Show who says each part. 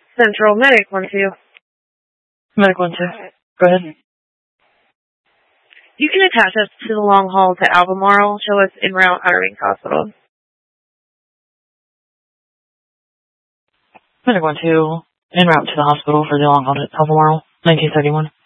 Speaker 1: Central Medic 1-2.
Speaker 2: Medic 1-2. Go ahead.
Speaker 1: You can attach us to the long haul to Albemarle. Show us en route Outer Banks Hospital.
Speaker 2: Medic 1-2. En route to the hospital for the long haul to Albemarle, 1931.